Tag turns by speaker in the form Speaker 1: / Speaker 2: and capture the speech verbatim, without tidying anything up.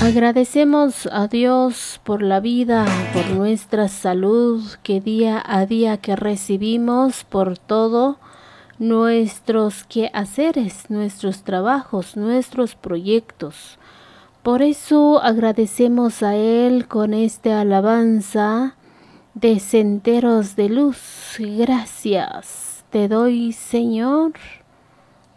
Speaker 1: Agradecemos a Dios por la vida, por nuestra salud, que día a día que recibimos, por todo nuestros quehaceres, nuestros trabajos, nuestros proyectos. Por eso agradecemos a Él con esta alabanza de senderos de luz. Gracias te doy, Señor.